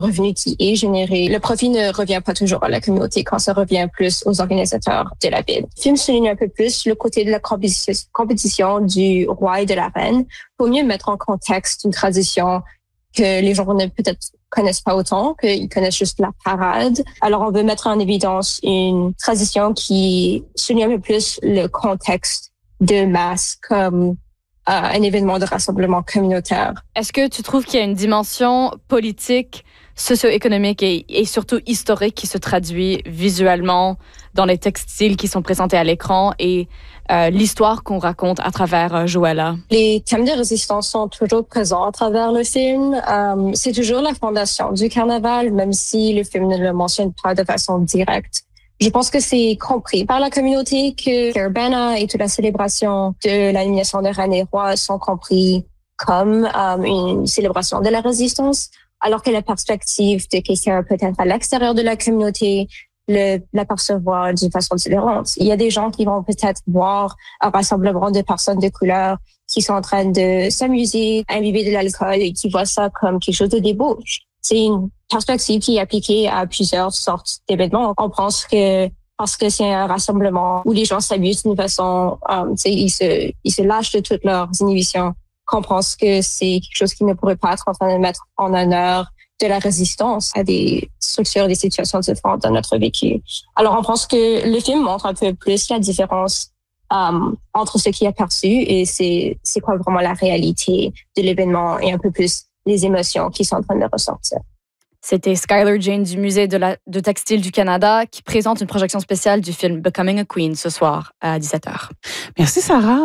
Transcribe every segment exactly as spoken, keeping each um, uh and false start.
revenu qui est généré. Le profit ne revient pas toujours à la communauté quand ça revient plus aux organisateurs de la bid. Le film souligne un peu plus le côté de la compétition du roi et de la reine pour mieux mettre en contexte une tradition que les gens ne peut-être connaissent pas autant, qu'ils connaissent juste la parade. Alors, on veut mettre en évidence une tradition qui souligne un peu plus le contexte de masse comme euh, un événement de rassemblement communautaire. Est-ce que tu trouves qu'il y a une dimension politique, socio-économique et, et surtout historique qui se traduit visuellement dans les textiles qui sont présentés à l'écran et euh, l'histoire qu'on raconte à travers euh, Joëlla? Les thèmes de résistance sont toujours présents à travers le film. Euh, c'est toujours la fondation du carnaval, même si le film ne le mentionne pas de façon directe. Je pense que c'est compris par la communauté que Urbana et toute la célébration de l'animation de Reine et Roi sont compris comme euh, une célébration de la résistance, alors que la perspective de quelqu'un peut-être à l'extérieur de la communauté le, la percevoir d'une façon différente. Il y a des gens qui vont peut-être voir un rassemblement de personnes de couleur qui sont en train de s'amuser, imbiber de l'alcool et qui voient ça comme quelque chose de débauche. C'est une perspective qui est appliquée à plusieurs sortes d'événements. On pense que parce que c'est un rassemblement où les gens s'amusent d'une façon, um, ils se, ils se lâchent de toutes leurs inhibitions, qu'on pense que c'est quelque chose qui ne pourrait pas être en train de mettre en honneur de la résistance à des structures, des situations différentes dans notre vécu. Alors, on pense que le film montre un peu plus la différence um, entre ce qui est perçu et c'est, c'est quoi vraiment la réalité de l'événement et un peu plus les émotions qui sont en train de ressortir. C'était Skylar Jane du Musée de, la, de Textile du Canada qui présente une projection spéciale du film Becoming a Queen ce soir à dix-sept heures. Merci, Sarah.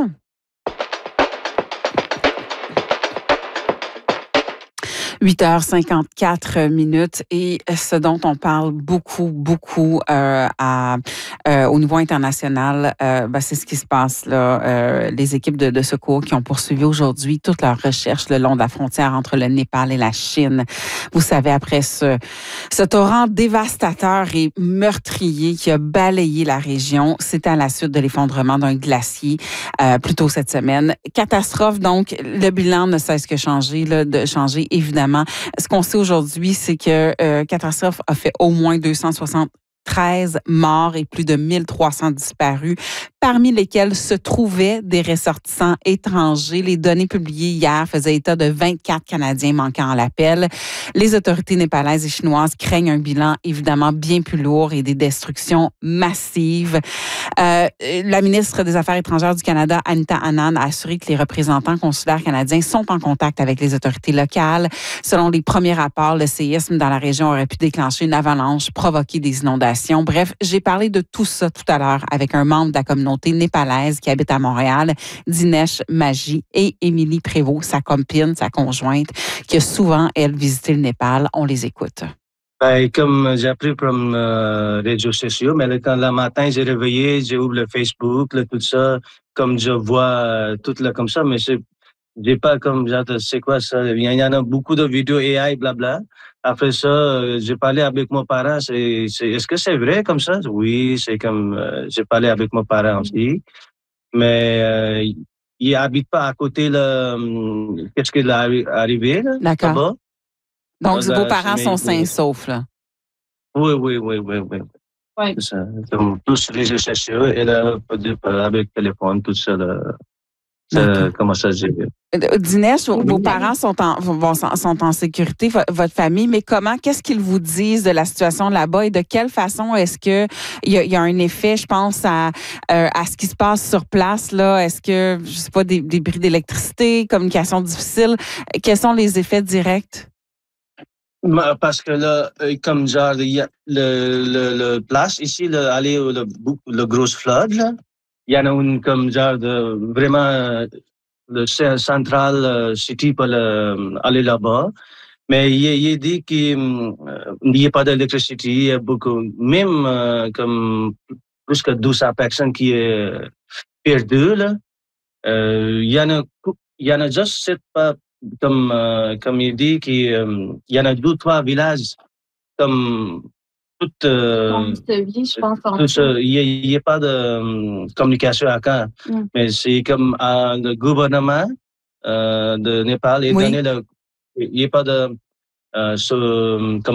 huit heures cinquante-quatre minutes et ce dont on parle beaucoup, beaucoup euh, à, euh, au niveau international, euh, ben, c'est ce qui se passe là. Euh, les équipes de, de secours qui ont poursuivi aujourd'hui toute leur recherche le long de la frontière entre le Népal et la Chine. Vous savez, après ce, ce torrent dévastateur et meurtrier qui a balayé la région, c'était à la suite de l'effondrement d'un glacier euh, plus tôt cette semaine. Catastrophe, donc, le bilan ne cesse que changer, là, de changer, évidemment. Ce qu'on sait aujourd'hui, c'est que euh, catastrophe a fait au moins deux cent soixante-treize morts et plus de mille trois cents disparus, parmi lesquels se trouvaient des ressortissants étrangers. Les données publiées hier faisaient état de vingt-quatre Canadiens manquant à l'appel. Les autorités népalaises et chinoises craignent un bilan évidemment bien plus lourd et des destructions massives. Euh, la ministre des Affaires étrangères du Canada, Anita Anand, a assuré que les représentants consulaires canadiens sont en contact avec les autorités locales. Selon les premiers rapports, le séisme dans la région aurait pu déclencher une avalanche, provoquer des inondations. Bref, j'ai parlé de tout ça tout à l'heure avec un membre de la communauté népalaise qui habite à Montréal, Dinesh Maji, et Émilie Prévost, sa copine, sa conjointe, qui a souvent, elle, visité le Népal. On les écoute. Ben, comme j'ai appris par euh, les réseaux sociaux, mais là, quand le matin, j'ai réveillé, j'ai ouvert le Facebook, là, tout ça, comme je vois euh, tout là comme ça, mais c'est, j'ai pas comme, genre, c'est quoi ça? Il y en a beaucoup de vidéos A I, blabla. Après ça, euh, j'ai parlé avec mon parent. C'est, c'est, est-ce que c'est vrai comme ça? Oui, c'est comme, euh, j'ai parlé avec mon parent aussi. Mais euh, il habite pas à côté, là, hum, qu'est-ce qui est arrivé, là? D'accord. Là-bas. Donc, Là, vos parents sont sains et saufs, là? Oui, oui, oui, oui, oui. Oui. C'est ça. Comme tous les réseaux sociaux, et là, avec le téléphone, tout ça, là. Euh, comment ça se dit? Dinesh, vos, vos parents sont en, vont, sont en sécurité, votre famille, mais comment, qu'est-ce qu'ils vous disent de la situation là-bas et de quelle façon est-ce que il y a, y a un effet, je pense, à, euh, à ce qui se passe sur place, là? Est-ce que, je sais pas, des, des bris d'électricité, communication difficile? Quels sont les effets directs? Parce que là, comme genre, il y a le, le, le place ici, le, aller, le, le gros flood, là. Il y en a une comme genre de vraiment le central euh, city pour le, aller là-bas. Mais il, il dit qu'il euh, n'y a pas d'électricité, il y a beaucoup, même euh, comme plus que deux cents personnes qui est perdues, là. Euh, il y en a, il y en a juste sept, comme, euh, comme il dit, qu'il euh, y en a deux, trois villages comme toute, euh, vie, je pense. Il n'y a, a pas de um, communication à quand. Mm. Mais c'est comme euh, le gouvernement euh, de Népal est oui. donné le. Il n'y a pas de euh, sur,